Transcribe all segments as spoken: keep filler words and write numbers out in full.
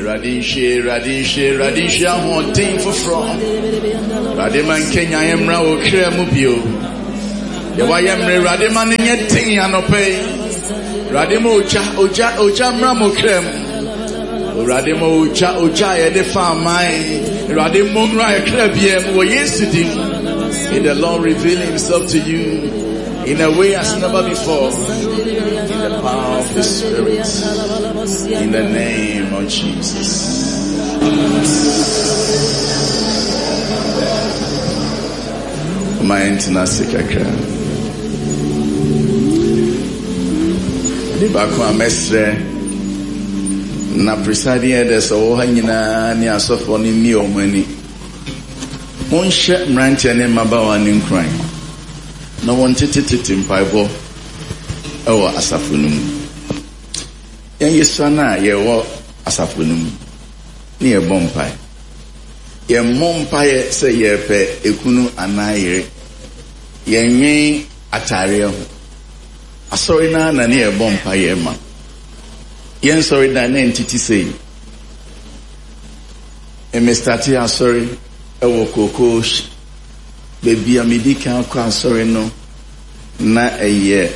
Radishe, Radishe, Radishe, I'm thing for from. Radiman Kenya, I'm now Kremubio. The Wayamre Radiman in your thing and pay. Radimo Oja, Oja, Oja, Mramo Krem. Radimo Oja, Oja, the farm mine. Radimo Raya Krabiem, were yesterday. May the Lord reveal himself to you in a way as never before. In the power of the Spirit. In the name of Jesus. My international kakra. Di bakwa mesre na presiding elders o ha nyina ni asofo ni mi omani. Monhye mrantia ne mabawa ne nkran. Na won tetetete mpaibo ewo asafo no mu. Yan yesu na ye wo asafo no mu. Ni ye bompai. Ye mompai se ye pe ekunu anayire. Ye nwen atare ho. Asori na na ne ye bompai ye ma. Yen sorry da na entity say. E me start ya sorry ewo koko baby amidika kwa asori no na eye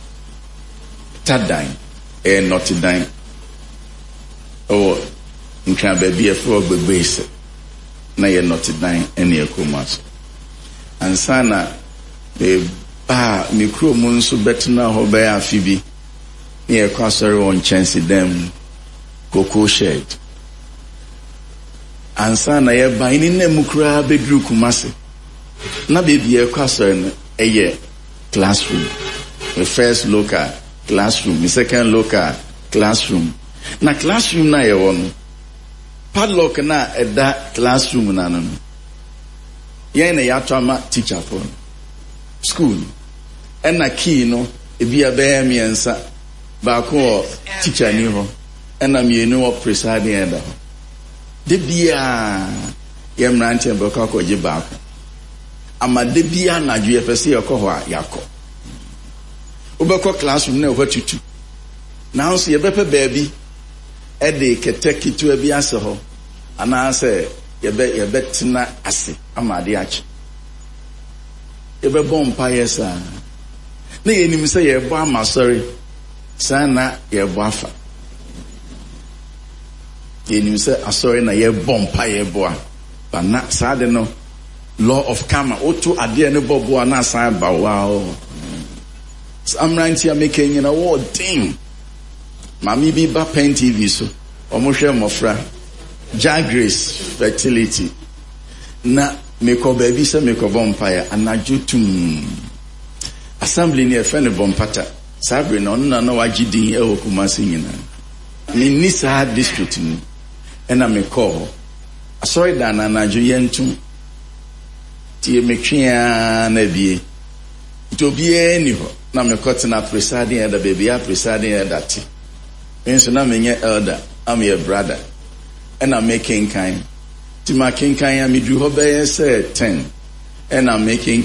tadan e not dan oh nkran baby e fro gbegbe na ye not dan ene ekomas ansana be ba mikro mu nso betuna ho be afibi ne e kwa asori won chance dem koko shed ansana ye ba ini ne mukura bedru kumase na baby e kwa asori no eye classroom. The first local classroom, the second local classroom. Na classroom na ye won. Padlock na eda classroom na no. Ye na ya twama teacher for school. And na key no e bia be miensa ba ko teacher ni ho. And na mienu o presiding elder. De bia ye mrante be ko akoje ba ko. Amade bia na dwe pese yakọ a yakọ ubekọ classroom na obatutu now so yebepe baby e de ketekitu abi ase ho ana se yebe yebetina ase amade achi yebe bompa yesa na yenim se yebo ama sorry sana yebo afa yenim se asori na yebo bompa yebo a bana sade no law of karma otu ade ne bobo na san ba wow amranti ameke nyina wo ding mami bi ba pen T V so omo hwe mofra Jaggrace fertility na meko baby se meko vampire anajutum assembly ne efe ne bompata sabre no na na wagidin e okumase nyina ni nisa district ni ena meko asori da na anaju yentum tie mekria na bie to bie ni ho na me cut na presiding elder baby ya presiding elder ti enso na menye elder am your brother and I'm making kind ti making kind am du ho be say ten and I'm making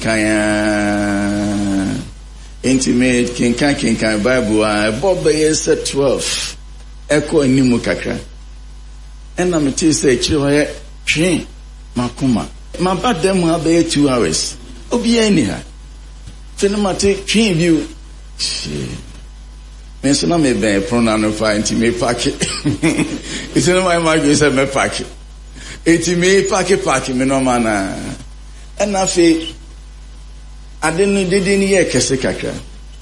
kind intimate king kan king kan bible a bob be say twelve eko animu kakra and I'm ti say chiri ho ye twen makoma my bad them have be two hours obi any ha Finemate train view. Me so na me ben pronoun no fa nti me pack it. It's no my mark say me pack it. Eti me pack it pack me no man na. And na fe ade no dede ni ye kese kakra.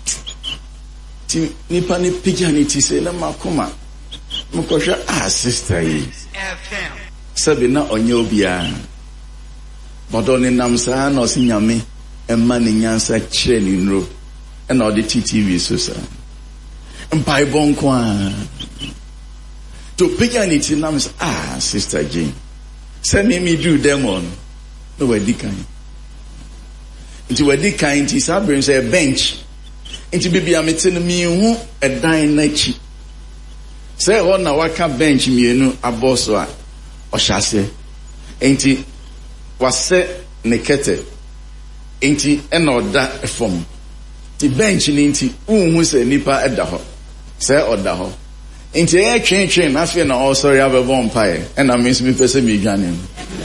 Ti nipa ni pija ni ti say na makoma. Mo ko hwa ah sister yi. F M. Sabi na onye obia. Bodo ni nam sa na osinyame. Emma ni nyansa kire ni nro na odi T V so sa mpai bonko a to pija ni ti nam ah sister Jane send me do demon no we kan nti we kan ti sabrin say bench nti bibia meti no mi hu edan na chi say ho na waka bench mienu aboso a ohyase nti wase nekete enti ena oda from the bench ni enti unhu se nipa eda ho se oda ho Into a train train, I feel no sorry have a vampire, and I miss me person me joining.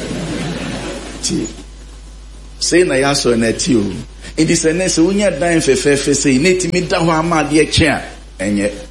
Say na ya so na ti o. It is a ness when you're dying for fair say, Nate me dawa ma dear chair, and yet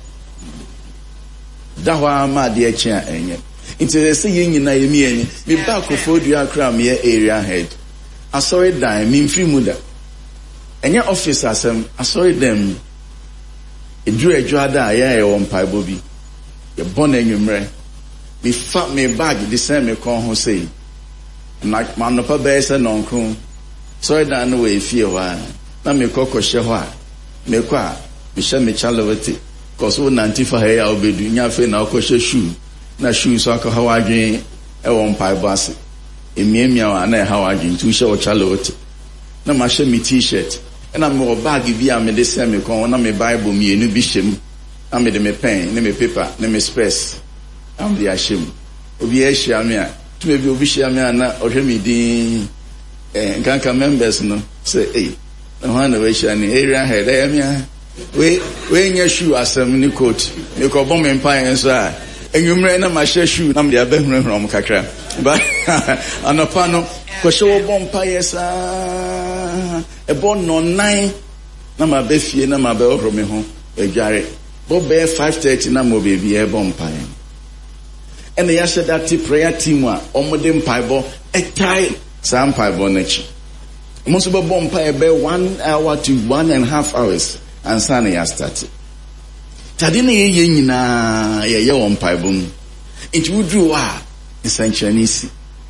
dawa ma dear chair, and yet. Into the saying in Naomi, me back of food you are cram here area head. I saw it die, mean free muda. And your office as um, I saw it them. It drew a jada, yeah, on pie bobby. Your bonnet you mre. Me fat me bag the same me con who say. Like man up a base and uncle. So I don't know if you are. Now me coco shewa. Me qua. Me shall me chalovati. Cause one ninety for her I'll be doing your fin, I'll coach a shoe. Na shoe so I can how I drink a one pie bassy. In me, me, and I how I drink two show chalovati. Now my show me t shirt. And I'm more baggy via me the same me con, and me Bible me a new bishop. I'm me me pen, me paper, me space. I'm the ashim. Obi a shamia. To maybe Obi shamia na or me the Ganka members no say, hey, no one away shani area head. I am we wearing your shoe as a mini coat. You call bomb empire and so and you may my shoe. I'm the abandoned from Kakra. But on a panel, Kosho bomb pies a bon no nine. Nama Befi, Nama Bell from me home, a jarret. Bob Bear five thirty Namo baby a bomb pie. And the answer that prayer team were on modern pieball a tie. Some pie bonnet. Most of a bomb pie bear one hour to one and a half hours, and Sunny has started. Tadini yin na ye on pie boom. It would do ah, it's a Chinese.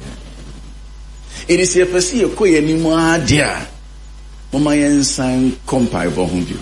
It is a percy a quay anymore, dear. Mama yen sign compie bohum.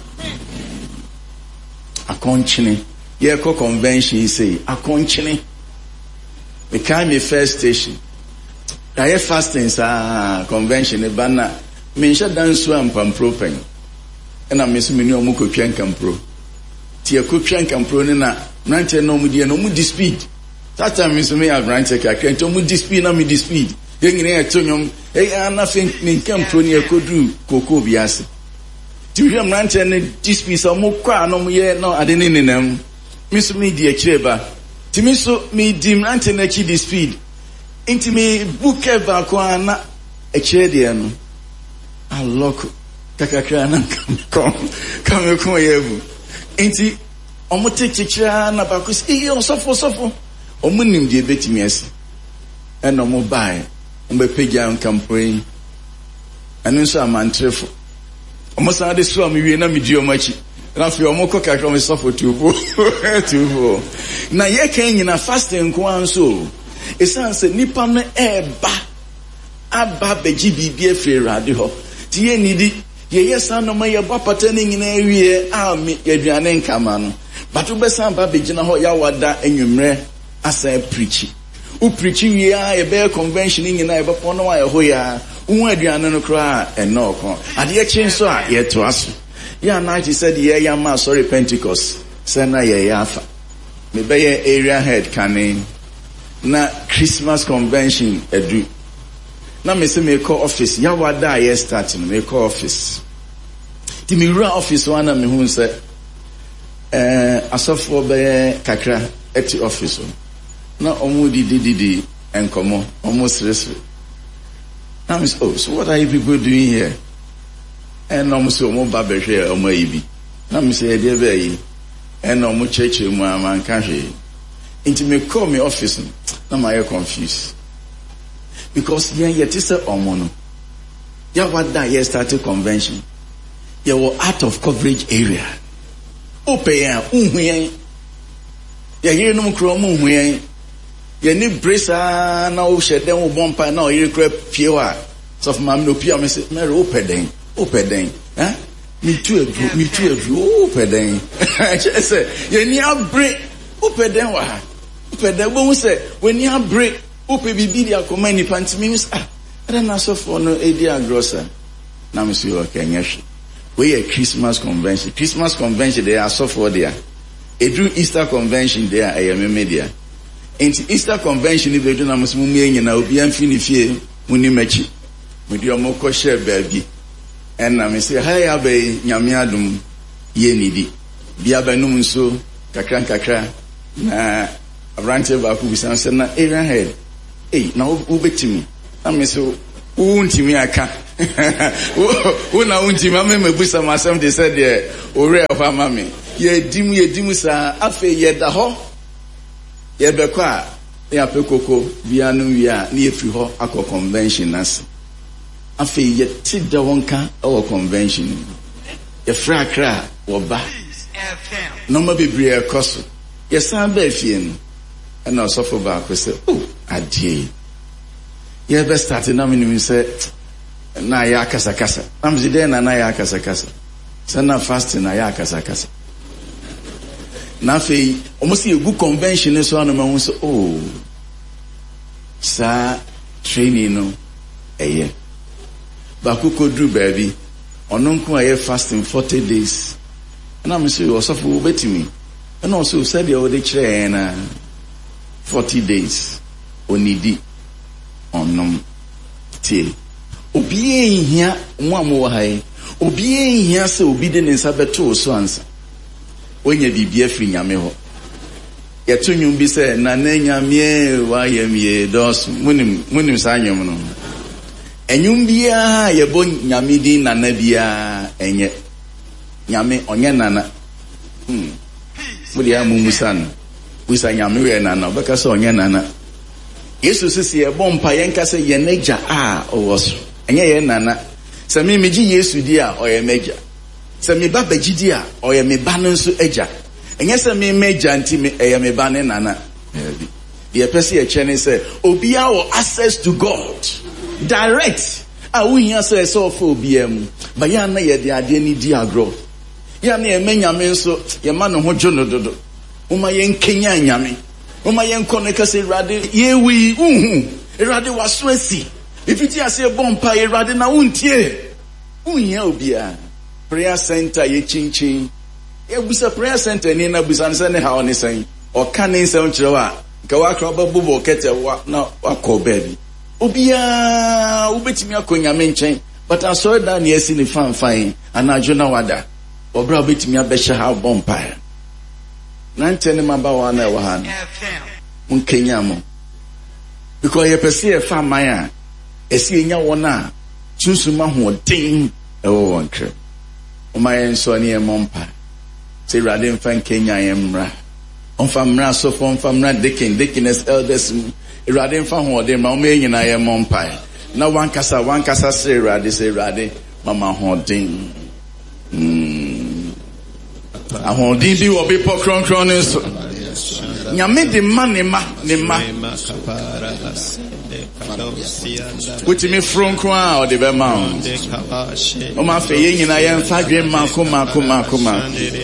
A conchini, ye co convention say, a conchini. We came a first station. I have fasting sa convention e bana me nche danso ampam propen na me so me ni omu kotwan kampro ti akotwan kampro ne na nante no mu die no mu di speed that time me so me agrante ka kento mu di speed na me di speed ye nyine e tonyom e ana fin ni kampro ni akodu koko biase ti hwem nante ne di speed so mu kwa no mu ye no ade ne nenam me so me di a kireba ti me so me di nante na chi di speed Inti me book ever kwana a chedian. I look kakakana come come come yevu. Inti omote chicha na bakus e o sofo sofo. Omunim de betimi ase. E no mo buy. Ombe pagya campaign. Anu so amantrefo. Omo sa de so am wie na me di omachi. Na fi omo kokakra me sofo tubo. Tubo. Na ye kan nyina fasting ko anso. Esan se nipa no eba aba beji bibie frerade ho ti ye nidi ye yesa no ma ye bapata ne nyina awie a me yaduane nkama no batu besan ba beji na ho ya wada enwumre asa preachi u preachi wie a ye be convention nyina e bepo no wa ye ho ya u aduane no kra e no ko ade ye chin so a ye to aso ya night said ye ya ma sorry Pentecost say na ye ya afa me be ye area head kanin na Christmas convention edu na me se me call office ya wada ye start no me call office ti me run office one na me hu se eh asofo be kakra eti office na omu di di di enkomo almost reswe na me say, oh, so what are you people doing here? And omu so omu ba be hwe omu ayi na me say e dey be yi and omu church mu amanka hwe into me call me office na my confused because yeah yet is a omono ya wada ye started convention you were out of coverage area open ya unhuyen ya yire no kro mo unhuyen ya ni bresa na o shede wo bompa na o yire kra pie wa so of mam no pie me say me open den open den eh me tu edu me tu edu open den say ya ni abre open den wa Pede bo say when you break open bibi dia come ni panti means ah ada na so for no e dia grocer na me say okay nyashi we a Christmas convention Christmas convention they are so for there e do Easter convention there I am media into Easter convention e be do na mo mu enyi na obi amfi ni fie muni machi we do mo ko share baby and na me say hi abai nyame adum ye nidi bia banum so kakran kakra na abrante baako bisan sɛ na area head eh na wobetimi na me so wuntimi aka wo na wuntimi ma me busa masɛm de sɛ de ore fa ma me ye dim ye dim sa afe ye da ho ye bekɔ a ya pekoko bia no wi a na ye firi hɔ akɔ convention nas afe ye ti da wonka ɛwɔ convention ye fra kra wo ba no ma bebre ekoso ye san ba fie no na osofo ba ko say oh adie ye be start na me nim say na ya kasa kasa am zide na na ya kasa kasa say na fast na ya kasa kasa na fe almost a good convention so na ma so oh sa training no eye ba ku ko dru baby ono nko aye fasting forty days na me say osofo betimi and also said the other chair na forty days onidi onom till obi ehia mo amo wa hai obi ehia se obi de ne nsa beto so ansa onya bibia firi nyame ho yeto nwum bi se na na nyame wa yemie dos munim munim sa nwum no enyum bia ye bo nyame din na na bia enye nyame onye nana hmm mudi ya mumusan busa nyame we nana beka se onye nana yesu sisi e bompa yenka se ye neja a owoso enye ye nana se me meji yesu di a oye meja se me ba bagidi a oye me ba no nso eja enye se me meja nti me eye me ba ne nana ye pese ye chene se obi a wo access to God direct a wo hia se se of obi am ba ya na ye de ade ni di agro ya na ye menyame nso ye ma no ho dwono dodo uma ye nkenya nyame uma ye nkone kase rade ye wi uhu rade waso asi ifiti ase bompa ye rade na untie unya obia prayer center ye chinchin ye busa prayer center ni na busa nse ne ha oni san o kan ni nse nkyere wa ka wa kra babubo kete wa na akọ baby obia ubetimi akonya me nchen but aso da na esi ni fan fan anajo na wada obra ubetimi abehye ha bompa nantene maba wa na wa ha mun kenya mo because ye pese e fa man a esi enya wona susuma ho den e wo wonkre o mayen so ne e mompa se rade mfa kenya yemra onfa mra so fo onfa mra deacon deaconess elders rade mfa ho den ma o me nyina ye mompa na wankasa wankasa se rade se rade mama ho den mm ahondin bi wo be pokron kron so nyame de ma ne ma ne ma kuti me fronkron a o de be ma o ma fe ye nyina ye mfa dwen ma ko ma ko ma ko ma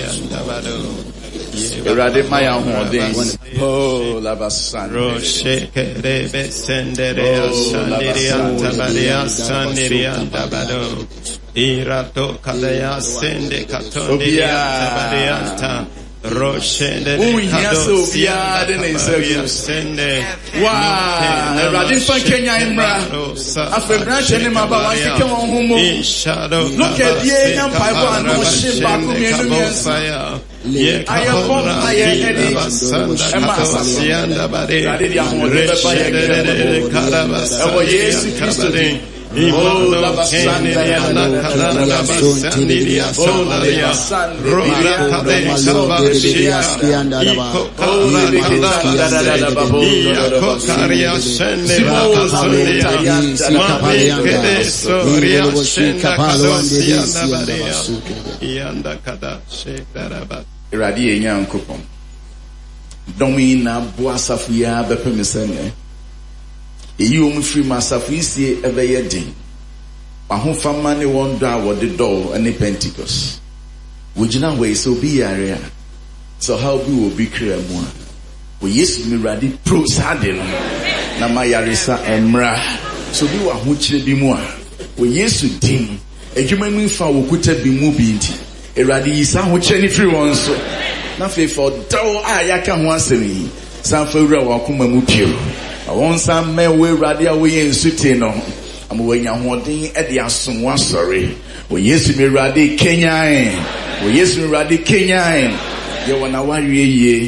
erade ma ya hoden oh la basan roche kerebe sendere asandere antabaria sandere antabado irato kadaya sende katonde antabaria ta roche de kado bia de ne sende wa erade fa kenya imra afebra chene maba wa keke won humo look at the young bible and no shit back me no ye ayapon aye edi ema asasianda bare radi amore be ba ye karabas ewo yesu kristo de oh la basanda ya na kana la basanda ya sondaria rola kade sabaria stianda la oh la la babo ko karia sende la sondaria ma kede soria senda kadosia baria ianda kada shedaraba iradi enya nkopom domina boasafu ya bepemesene eyi o mfiri masafu isie ebeye den ahofama ne wondo a wode do ene Pentecost wogina we so bi yare so how bi wo bi kra mu a wo Yesu mi radi pro sade no na ma yare sa emra so bi wa ho kire bi mu a wo Yesu din edwuma mu fa wo kuta bi mu bi nti eradi yisa ho kire ni free won so na fe for daw a yaka ho asemi san fa wura wa koma mu pio awon san me we radi a we ensute no am we nya hoden e de asom wa sorry wo Yesu mi radi Kenya en wo Yesu mi radi Kenya en ye wona wa wie ye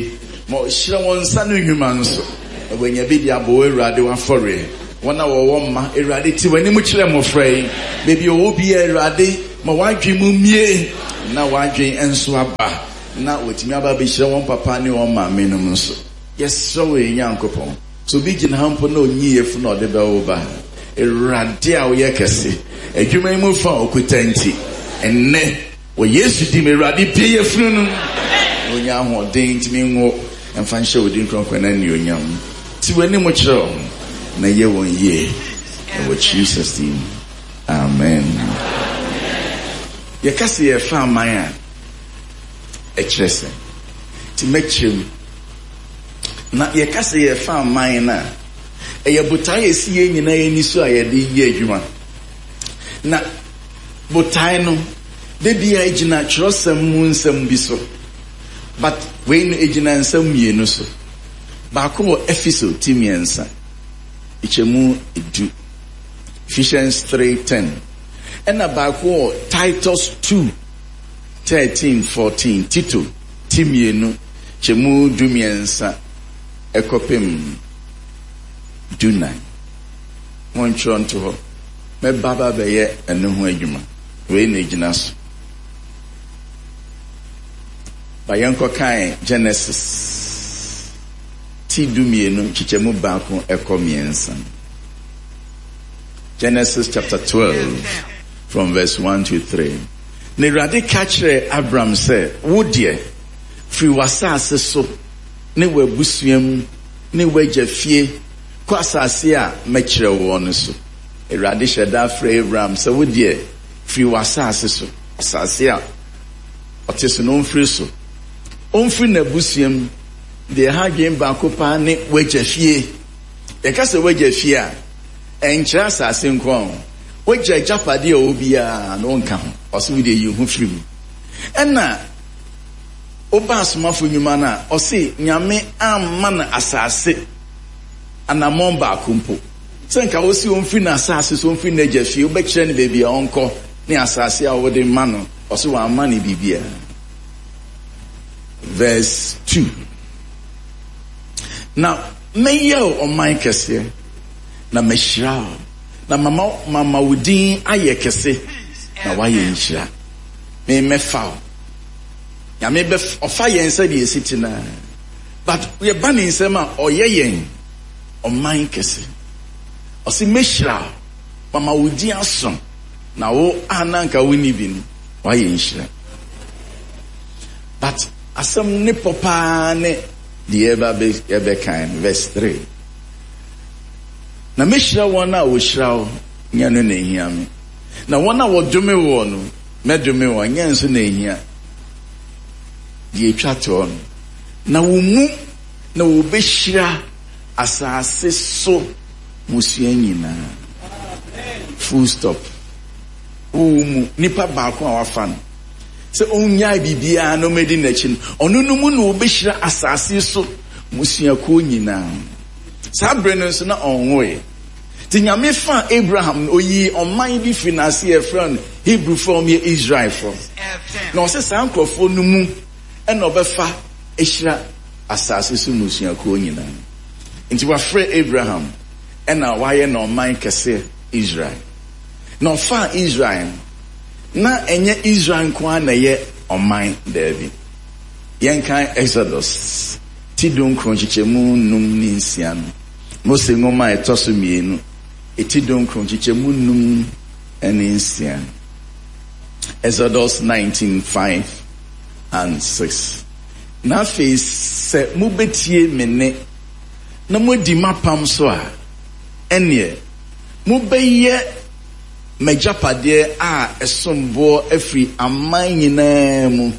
Mo shira won sanu nhuma nso. Wanya bi dia bo Awurade wa fore. Wona wo wo ma Awurade ti wani mu kire mo frɛ. Baby o bi Awurade ma wadwe mu mie na wadwe enso aba. Na wotimi aba be shira won papa ne won ma menum nso. Yes so we Nyankopɔn. So bi gina hampo na onyi yefu na ode be wo ba. Awurade a wo ye kese. Adwuma mu fa okutanti. Enne wo Yesu di me Awurade pie yefunu no. Onya ho den timi ngo emfa nhye odin kronkron na ni onyam. Ti wani mo kire na ye won ye. In Jesus name. Amen. Ye kase ye fa man a echrese. Ti mekirem. Na ye kase ye fa man na eye botae esi ye nyina ye ni so ayede ye adwuma. Na botae no de bia egina kyerosem mu nsem bi so. But when egina nsem mienu so. Ba ko Efeso timiensa. Ichemu edu. Ephesians three ten. And ba ko Titus two thirteen fourteen. Tito timienu chemu dumiensa ekopem dunai. One tron to her. Me baba beye enu ho adwuma. We na egina so. Bayanko kai Genesis ti dumienu chichemu baako ekomiensa. Genesis chapter twelve from verse one to three. Ne Awurade ka kyerɛ Abraham sɛ wo deɛ firi w'asase so ne w'abusuam ne w'agya fie kɔ asase a mɛkyerɛ wo no so. Awurade hyɛ da frɛ Abraham sɛ wo deɛ firi w'asase so asase a ɔte so no mfiri so ɔmfiri n'abusuam deɛ ha dwen baako paa ne w'agya fie. Yɛka sɛ w'agya fie a ɛnkyerɛ asase nkɔn w'agya agyapade a obiara na ɔnka ho ɔso wo deɛ yi ho firi mu. Ɛna ɔba asomafo nnwuma no a ɔse nyame amma na asase anammɔn baako mpo sɛ nka wosi ɔmfiri n'asase so ɔmfiri n'agya fie wobɛkyerɛ ne baabi a ɔnkɔ ne asase a wode ma no ɔso wɔamma ne biribiara. Verse two. Now, meyɛ ɔman kɛseɛ na mehyira wo na mama mama wudin ayɛ kɛse na wayɛ nhyira. Me mefa wo. Ya me be ɔfa yɛn sɛ deɛ esi tena. But we ba ne nsɛm a ɔyɛ yɛn ɔman kɛse. Ɔsi mehyira wo. Mama wudin aso na wo ananka woni bi no wayɛ nhyira. But asɛm ne pɔpaa ne deɛ ɛba ɛbɛ kan verse three. Na mehyira wɔn a wɔhyira wo nya no na ehia me. Na wɔn a wɔdome wɔ no mɛdome wɔn nya nso na ehia. Die twa to no. Na wo mu na wo behyira asase so musua nyinaa. Full stop. Wo mu nipa baako a wafa no. Se onya bibia no medi n'akyi no. Ono no mu na wo behyira asase so musua ko nyinaa. Sabre no nso na onwoe. Ti nyame fa Abraham oyi ɔman bi fi n'ase efran Hebrew form ye Israel form. Na ɔse san krofo no mu ɛna ɔbɛfa ehyira asase so musua ko nyinaa. Nti wafrɛ Abraham ɛna wayɛ na ɔman kɛse Israel. Na ɔfa Israel na enye Israel kwa na ye ɔman David. Yɛnkan Exodus ti don kronchichemu num ni nsia no. Mose ngoma etoso mienu. Eti don kronchichemu num eni nsia. Exodus nineteen five and six. Na fe se mubetie mene na modi mapam so a ene mubeye majapade a esombo afri aman nyinaa mu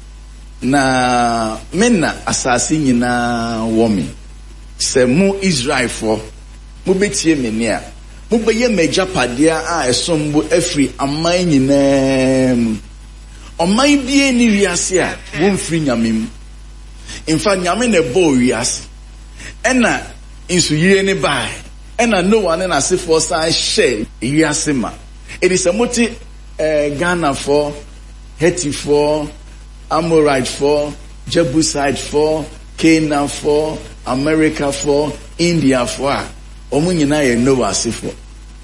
na mena asase nyinaa wo me se mu Israel fo mu betie mene a mu beye majapade a esombo afri aman nyinaa mu oman bie ni wiase a wo mfiri nyame mu in fact nyame ne bo wiase ena insuyire ne bai ena no one na se for san share wiase ma. It is a multi uh, Ghana for, Heti for, Amorite for, Jebusite for, Canaan for, America for, India for, omu nyina ye Noah asifo.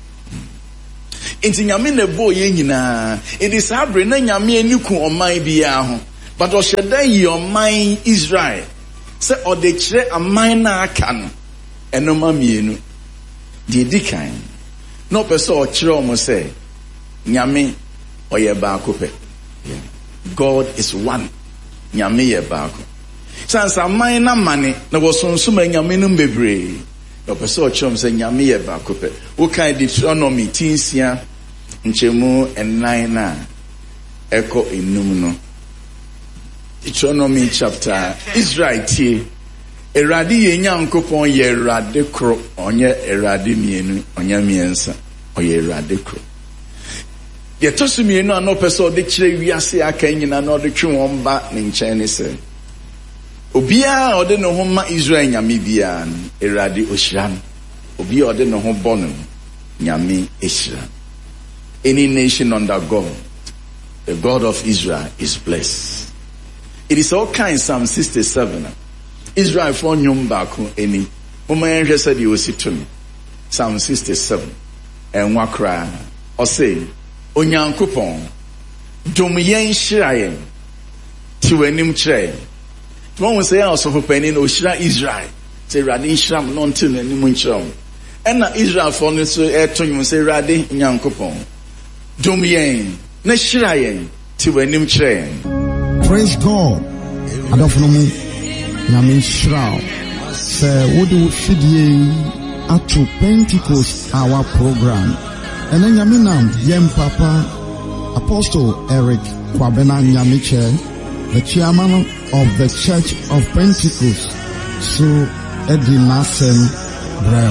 Inti nyame ne bo ye nyina, it is habre na nyame eniku oman biya ho, but o sheda yi oman Israel, se o de kire aman na aka no, enoma mienu, di edikan, no pese o kire omo se, nyame oye baako pe. God is one. Nyame ye baako. Sansa aman na mane na wosonsoma nyame no bebre. No pese o kire omo se nyame ye baako pe. Wo kan Deuteronomy tinsia nchemu ennan na eko enum no. Deuteronomy chapter Israel tie Erade ye Nyankopon ye Erade kro onye Erade mienu onye miensa oye Erade kro. Ye tosu mienu ano pese de kire wiase aka nyina na de twe won ba ne nchen ne se obia ode ne ho ma Israel nyame bia Erade ohira obia ode ne ho bonu nyame ehira. Any nation under God, the God of Israel is blessed. It is all kinds. Psalm sixty-seven. Israel for nyum baako any. Mama yenhwe said you sit to me. Psalm sixty-seven. And wakra or say Onyankopon dom yen hyira yen ti wanim kyerɛ. One will say also for penin o hyira Israel. Say radi hyira no until nanim nkyerɛ. And na Israel for no so eto nyum say radi Onyankopon dom yen na hyira yen ti wanim kyerɛ. Praise God. Adofnomu nyame hyira. Se wodu fidie atu Pentecost our program. And then nyame nam yem papa Apostle Eric Kwabena Nyamiche, the chairman of the Church of Pentecost, so Edinasen Bra